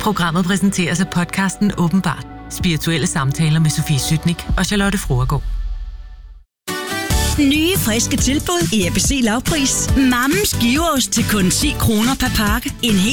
Programmet præsenteres af podcasten Åbenbart. Spirituelle samtaler med Sofie Sytnik og Charlotte Fruergaard. Nye, friske tilbud i ABC Lavpris. Mammens giveost til kun 10 kroner per pakke. En hel